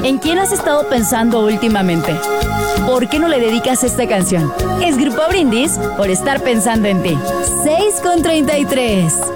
¿En quién has estado pensando últimamente? ¿Por qué no le dedicas esta canción? Es Grupo Brindis por estar pensando en ti. 6:33.